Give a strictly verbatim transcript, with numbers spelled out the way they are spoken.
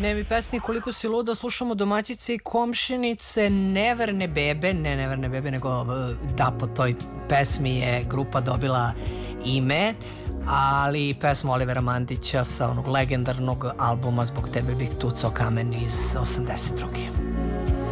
Ne mi pesni koliko si luda, slušamo domaćice i komšinice, Neverne bebe, ne Neverne bebe, nego da, po toj pesmi je grupa dobila ime, ali pesma Olivera Mandića sa onog legendarnog albuma Zbog tebe bih tucao kamen iz osamdeset druge